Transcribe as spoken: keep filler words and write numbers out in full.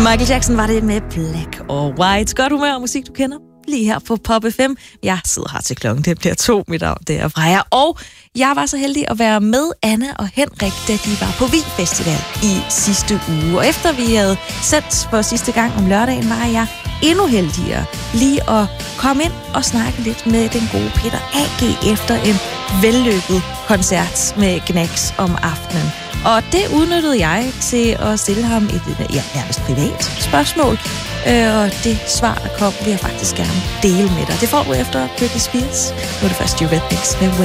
Michael Jackson var det med Black or White. Godt humør og musik, du kender lige her på Pop F M. Jeg sidder her til klokken, det bliver to. Mit navn, det er Freja. Og jeg var så heldig at være med Anna og Henrik, da de var på Vig Festival i sidste uge. Og efter vi havde sendt for sidste gang om lørdagen, var jeg endnu heldigere lige at komme ind og snakke lidt med den gode Peter A G efter en vellykket koncert med Gnags om aftenen. Og det udnyttede jeg til at stille ham et ja, nærmest privat spørgsmål. Øh, og det svar, der kom, vil jeg faktisk gerne dele med dig. Det får du efter Britney Spears. Nu er det først Eurythmics med